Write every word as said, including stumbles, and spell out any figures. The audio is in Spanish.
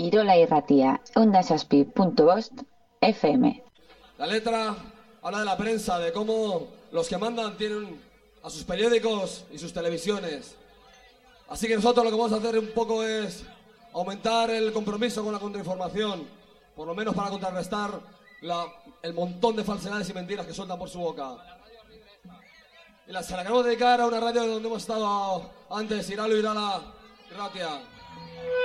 Irola Irratia, ehun zazpi puntu bost F M. La letra habla de la prensa, de cómo los que mandan tienen a sus periódicos y sus televisiones. Así que nosotros lo que vamos a hacer un poco es aumentar el compromiso con la contrainformación, por lo menos para contrarrestar la, el montón de falsedades y mentiras que sueltan por su boca. Y la, se la queremos dedicar a una radio donde hemos estado antes, Iralo Irala Irratia.